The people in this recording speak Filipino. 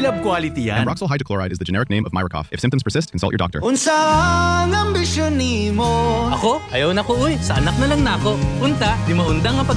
lab quality yan. Amroxol hydrochloride is the generic name of Myracough. If symptoms persist, consult your doctor. Unsa ang ambisyon nimo? Ako? Ayaw na ko uy. Sa anak na lang na ako. Unta, di maundang nga